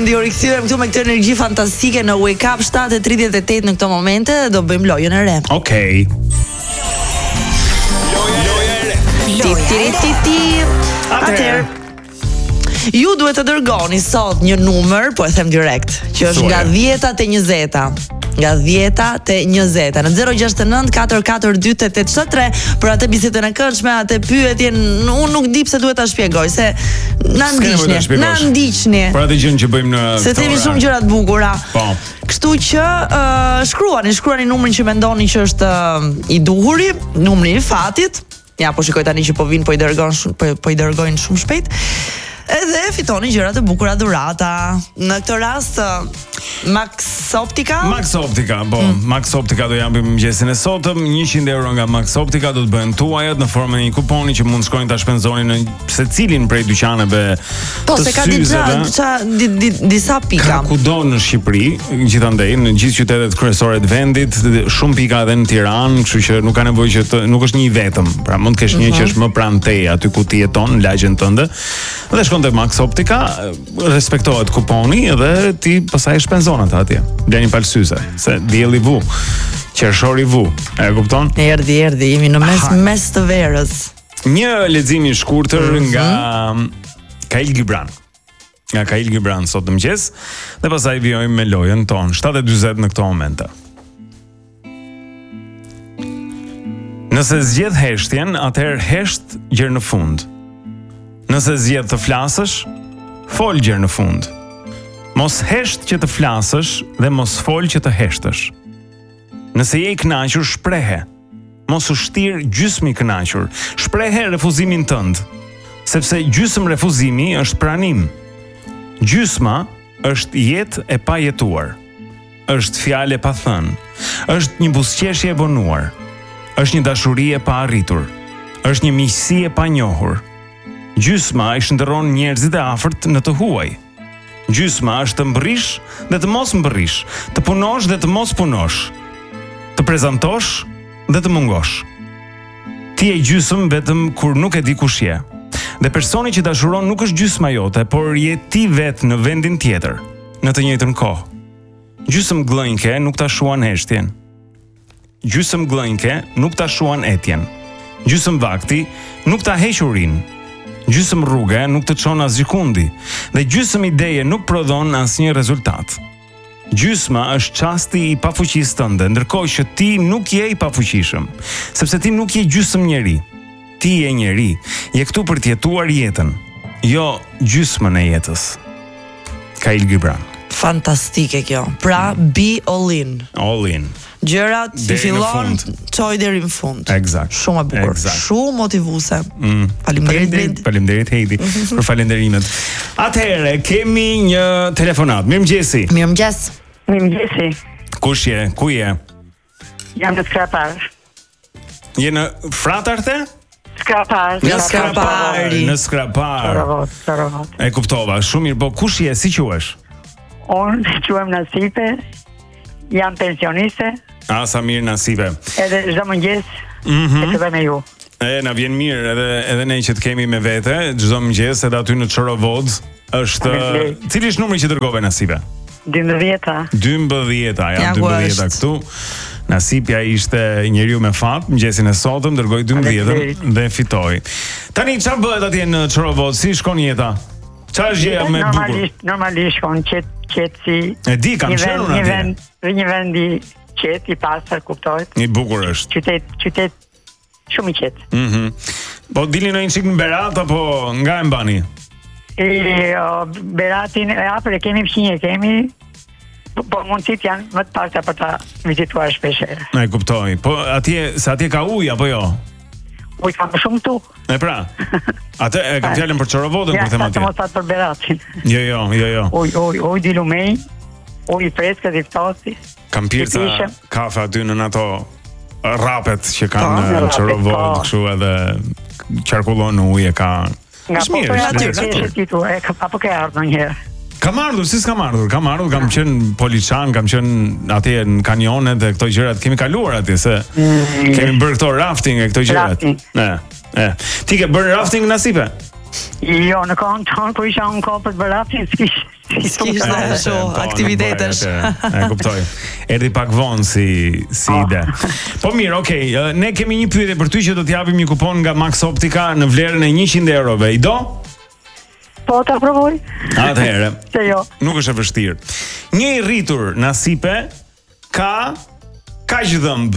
Blendi, u rikthyem këtu me këtë energji fantastike në Wake Up 7:38 në këto momente dhe do bëjmë lojën e re. Okej. Atëherë, ju duhet të dërgoni sot një numër, po e them direkt, që është nga 10-ta te 20-ta. Nga 10-ta te 20-ta në 069 442 873 për atë bisedën e këndshme, atë pyetjen, unë nuk di pse duhet ta shpjegoj, se na ndiqni. Për atë gjën që bëjmë në se themi shumë gjëra të bukura. Po. Kështu që shkruani numrin që mendoni që është i duhuri, numri i fatit. Ja, po shikoj tani që po vinë, po i dërgojnë shumë shpejt. Edhe fitoni gjëra të bukura dhurata. Në këtë rast Max Optica, po. Max Optica do japim mëngjesin e sotëm. 100 euro nga Max Optica do të bëhen tuajat në formën e një kuponi që mund shkojnë ta shpenzoni në secilin prej dyqaneve. Po se ka disa pika. Ka kudo në Shqipëri, gjithandej në gjithë qytetet kryesore të vendit, shumë pika edhe në Tiranë, kështu që nuk ka nevojë që nuk është një i vetëm. Pra mund të kesh një që është më pranë teje, aty ku ti jeton, në lagjen tënde. Dhe shkon te Max Optica, respektohet kuponi dhe ti pastaj shpenzon atë atje. Bleni palsyse, se dielli vu, qershori vu. E kupton? Erdhi, jemi në mes të verës. Një lexim i shkurtër nga Kail Gibran. Nga Kail Gibran sot në mëngjes, dhe pastaj vijojmë me lojën tonë 7:40 në këto momente. Nëse zgjedh heshtjen, atëherë hesht gjerë në fund. Nëse zgjedh të flasësh, fol gjerë në fund. Mos hesht që të flasësh dhe mos fol që të heshtësh. Nëse je i kënaqur, shprehe. Mos u shtir gjysmë i kënaqur. Shprehe refuzimin tënd, sepse gjysmë refuzimi është pranim. Gjysma është jetë e pa jetuar. Është fjalë e pa thënë. Është një buzëqeshje e vonuar. Është një dashuri e pa arritur. Është një miqësi e pa njohur. Gjysma i shndërron njerëzit e afërt në të huaj. Gjysma është të mbërrish dhe të mos mbërrish, të punosh dhe të mos punosh, të prezantosh dhe të mungosh. Ti je gjysmë vetëm kur nuk e di kush je. Dhe personi që dashuron nuk është gjysma jote, por je ti vetë në vendin tjetër, në të njëjtën kohë. Gjysmë gllënjke nuk ta shuan heshtjen. Gjysmë gllënjke nuk ta shuan etjen. Gjysmë vakti nuk ta heq urinë. Gjysmë rruge nuk të çon as gjikundi, dhe gjysmë ideje nuk prodhon asnjë rezultat. Gjysma është çasti i pafuqisë tënde, ndërkohë që ti nuk je i pafuqishëm, sepse ti nuk je gjysmë njeri. Ti je njeri, je këtu për të jetuar jetën, jo gjysmën e jetës. Kail Gibran. Fantastike kjo. Pra, be all in. All in. Gjërat i fillon, çoj deri në fund. Eksakt. Shumë e bukur. Shumë motivuese. Faleminderit Heidi për falënderimet. Atëherë kemi një telefonat. Mirëmëngjesi. Mirëmëngjesi. Kush je? Ku je? Jam në Skrapar. Je në Fratar the? Skrapar. Në Skrapar. Sarovat. E kuptova. Shumë mirë, po kush je? Si quhesh? Unë quhem Nasibe. Jam pensioniste. Sa mirë Nasibe. Edhe çdo mëngjes e të me ju. Na vjen mirë edhe ne që të kemi me vete çdo mëngjes edhe aty në Çorovod. Është cili është numri që dërgove Nasibe? 12-ta. 12-ta, ja 12-ta këtu. Nasipja ishte njeriu me fat, mëngjesin e sotëm dërgoi 12-ën dhe fitoi. Tani çfarë bëhet atje në Çorovod? Si shkon jeta? Çfarë është gjëja më e bukur? Normalisht shkon qetësi. E di, kam qenë atje. Një vend i qetë, i pastër, kuptohet. I bukur është. Qytet shumë i qetë. Po dilni në një çik në Berat apo nga e mbani? Beratin e kemi fqinje, kemi. Po mundësit janë më të pastra për ta vizituar shpesher. E kuptoj. Po atje ka ujë apo jo? Ujë kam shumë tu. E pra. Atë e kam fjalën për Çoravodën kur them atje. Ja, sa për Beratin. Jo. Ujë di lumej, ujë freskët i ftohtë. Kam pirca kafe aty në ato rapet që kanë në Çoravod, kështu edhe qarkullon ujë ka. Apo ke ardhur ndonjëherë? Kam ardhur, kam qenë Poliçan, kam qenë atje në kanionet dhe këto gjërat, kemi kaluar atje se kemi bërë këto rafting e këto gjërat. Ti ke bërë rafting Nasibe? Jo, në kohën tonë, ku isha unë kohë për të bërati, s'kishte ashtu aktivitetesh. E kuptoj. Erdhi pak vonë si ide. Po mirë, okay, ne kemi një pyetje për ty që do t'japim një kupon nga Max Optica në vlerën e 100 eurove. I do? Po, ta provoj. Atëherë. Se jo. Nuk është e vështirë. Një i rritur nasipe ka kaq dhëmb.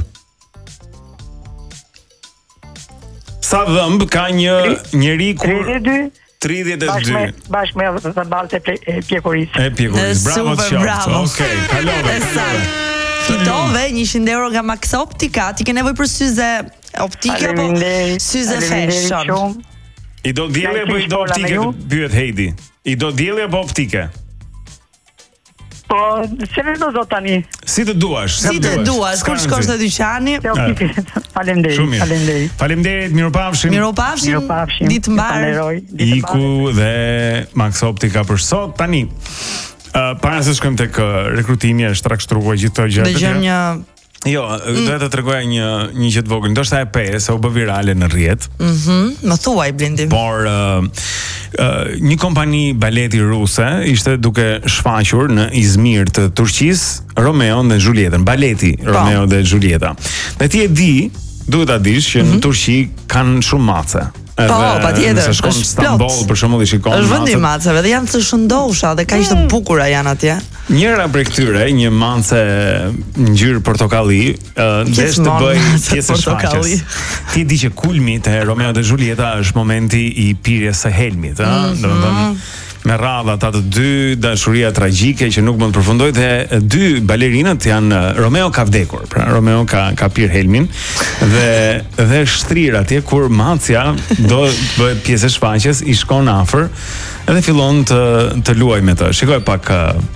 Sa dhëmb ka një njeri kur 32. Bashkë me baltë e pjekurisë. E pjekurisë. Bravo të qoftë. Okej, kalove. Fitove 100 euro nga Max Optica. Ti ke nevojë për syze optike apo syze fashion? I do dielli apo i do optike? Pyet Heidi. I do dielli apo optike? Po, se në do tani. Si të duash. Si të duash, kur shkosh te dyqani. Faleminderit. Faleminderit, mirupafshim. Mirupafshim. Ditë mbar. Iku dhe Max Optica për sot. Tani, para se shkojmë tek rekrutimi, është trakstruar gjithë këto gjëra. Dëgjojmë një doja të tregoja një gjë të vogël. Ndoshta e pe se u bë virale në rrjet. Më thuaj Blendi. Por një kompani baleti ruse ishte duke shfaqur në Izmir të Turqisë Romeo dhe Julietën, baleti Romeo dhe Julieta. Dhe ti e di, duhet ta dish që në Turqi kanë shumë mace. Po, patjetër. Se shkon në Istanbul për shembull i shikon. Është vendi i maceve dhe janë të shëndosha dhe kaq të bukura janë atje. Njëra prej këtyre, një mance ngjyrë portokalli, desh të bëj pjesë shfaqjes. Ti di që kulmi te Romeo dhe Julieta është momenti i pirjes së helmit, domethënë me radhë ata të dy, dashuria tragjike që nuk mund të përfundoj dhe dy balerinët janë Romeo ka vdekur. Pra Romeo ka pir helmin dhe shtrir atje kur macja do të bëhet pjesë e shfaqjes, i shkon afër dhe fillon të luajë me të. Shikoj pak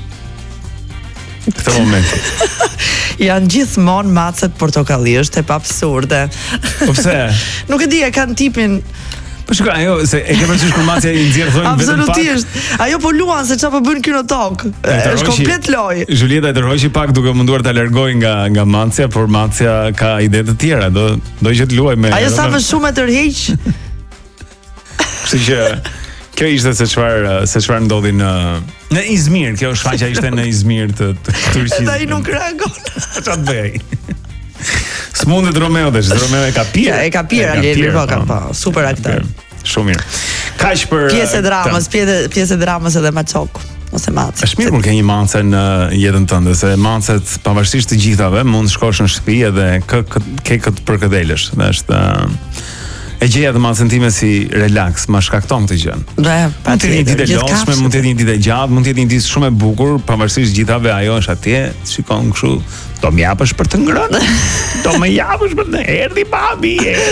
këtë moment. Janë gjithmonë macet portokalli, është e absurde. Po pse? Nuk e di, e kanë tipin. Po shikoj, ajo se e ke parasysh kur macja i nxjerr thonë vetëm pak. Absolutisht. Ajo po luan se çfarë po bën këtu në tokë. Është komplet lojë. Julieta e tërhoqi pak duke munduar ta largojë nga macja, por macja ka ide të tjera, do që të luaj me. Ajo sa më shumë e tërheq. Kështu që kjo ishte se çfarë ndodhi në Izmir. Kjo shfaqja ishte në Izmir të Turqisë. Dhe ai nuk reagon. Çfarë bëj? S'mundet Romeo dhe Romeo e ka pirë. E ka pirë, Aleli, po, super aktor. Shumë mirë. Kaq për pjesë e dramës edhe Maçok ose Mac. Është mirë kur ke një mance në jetën tënde, se mancet pavarësisht të gjithave mund të shkosh në shtëpi edhe ke këtë përkëdhelësh. Dhe është e gjeja të mancën time si relax, ma shkakton këtë gjën. Mund të jetë një ditë e lodhshme, mund të jetë një ditë e gjatë, mund të jetë një ditë shumë e bukur, pavarësisht gjithave ajo është atje, shikon kështu, do më japësh për të ngrënë. Do më japësh për të erdhi babi.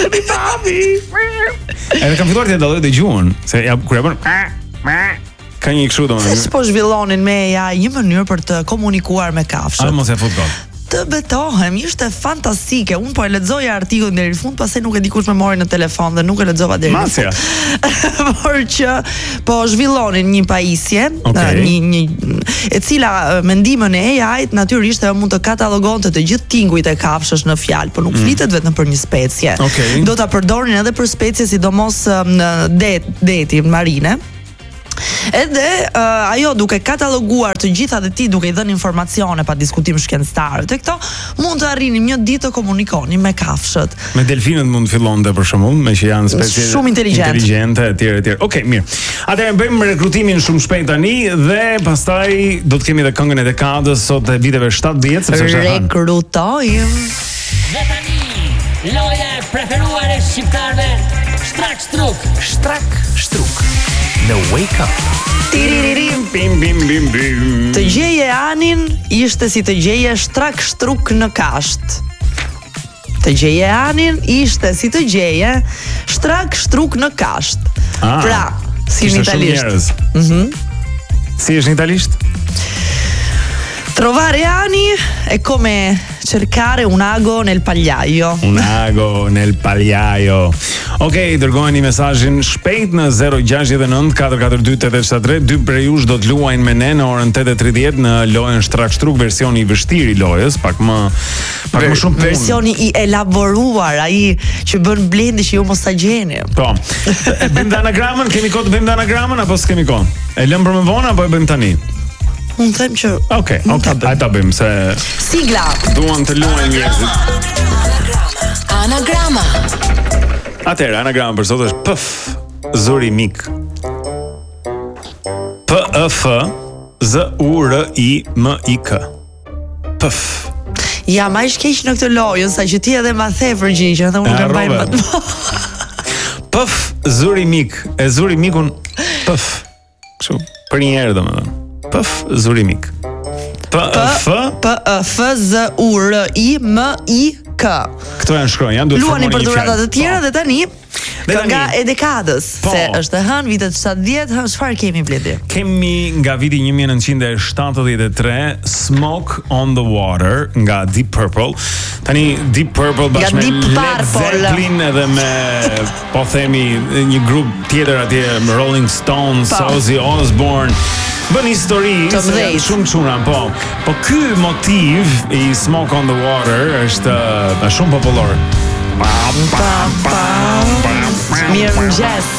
Edhe kam filluar të dalloj dëgjuan, se kur e bën ka një kështu domethënë. Se po zhvillonin me AI një mënyrë për të komunikuar me kafshët. Mos e fut kot. Të betohem, ishte fantastike. Unë po e lexoja artikullin deri në fund, pastaj nuk e di kush më mori në telefon dhe nuk e lexova deri në fund. Por që po zhvillonin një pajisje, një e cila mendimën e AI-t natyrisht ajo mund të katalogonte të gjithë tingujt e kafshësh në fjalë, por nuk flitet vetëm për një specie. Do ta përdorin edhe për specie sidomos në deti marine. Edhe ajo duke kataloguar të gjitha dhe ti duke i dhënë informacione pa diskutim shkencëtar të këto, mund të arrinim një ditë të komunikoni me kafshët. Me delfinët mund fillonte për shembull, me që janë specie shumë inteligjente etj. Okej, mirë. Atëherë bëjmë rekrutimin shumë shpejt tani dhe pastaj do të kemi edhe këngën e dekadës sot e viteve 70, sepse është rekrutojmë. Dhe tani loja e preferuar e shqiptarëve, Shtrak Shtruk. Në Wake Up. Tiririm bim bim bim bim. Të gjeje Anin ishte si të gjeje Shtrak Shtruk në kasht. Të gjeje Anin ishte si të gjeje Shtrak Shtruk në kasht. Pra, si në italisht. Si është në italisht? Trovare Ani è come cercare un ago nel pagliaio. Un ago nel pagliaio. Okej, dërgojeni mesazhin shpejt në 069 442 873. Dy prej jush do të luajnë me ne në orën 8:30 në lojën Shtrakshtruk, versioni i vështirë i lojës, pak më shumë punë. Versioni i elaboruar, ai që bën Blendi që ju mos ta gjeni. Po. E bëjmë anagramën, kemi kohë të bëjmë anagramën apo s'kemi kohë? E lëm për më vonë apo e bëjmë tani? Unë them që Okej, hajde ta bëjmë se sigla. Duan të luajnë njerëzit. Anagrama. Atëherë, anagrama për sot është PF, zuri mik. PF, ZURIMIK. PF. Ja, ma ish keq në këtë lojë, sa që ti edhe ma the përgjigjen, dhe unë nuk e mbaj më. PF, zuri mik. E zuri mikun PF. Kështu, për një herë domethënë. PF, zuri mik. PFZURIMIK. Këto janë shkronjë, duhet të luani për dhuratat të tjera dhe tani nga e dekadës, se është e hënë vitet 70, çfarë kemi Blendi? Kemi nga viti 1973 Smoke on the Water nga Deep Purple. Tani Deep Purple bashkë me Led Zeppelin edhe me po themi një grup tjetër atje, Rolling Stones, Ozzy Osbourne. Bën histori shumë çuna, po ky motiv i Smoke on the Water është shumë popullor. Mirëmëngjes.